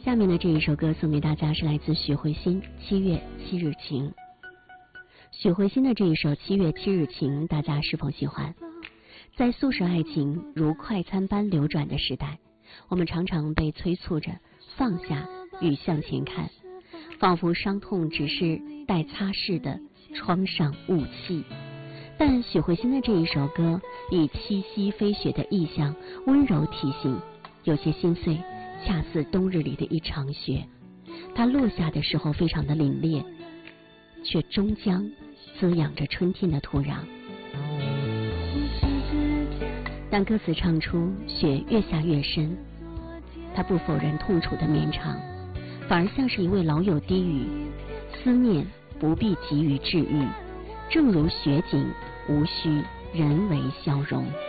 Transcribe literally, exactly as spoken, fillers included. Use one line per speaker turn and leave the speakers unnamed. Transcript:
下面的这一首歌送给大家，是来自许慧欣《七月七日晴》。许慧欣的这一首《七月七日晴》，大家是否喜欢？在速食爱情如快餐般流转的时代，我们常常被催促着放下与向前看，仿佛伤痛只是待擦拭的窗上雾气。但许慧欣的这一首歌以七夕飞雪的意象温柔提醒，有些心碎恰似冬日里的一场雪，它落下的时候非常的凛冽，却终将滋养着春天的土壤。当歌词唱出雪越下越深，它不否认痛楚的绵长，反而像是一位老友低语，思念不必急于治愈，正如雪景无需人为消融。